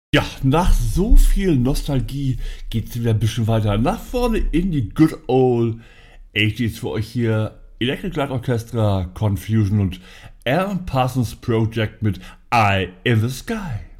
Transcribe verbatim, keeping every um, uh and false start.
Ja, nach so viel Nostalgie geht's wieder ein bisschen weiter nach vorne in die Good Old achtziger für euch hier. Electric Light Orchestra, Confusion und Alan Parsons Project mit Eye in the Sky.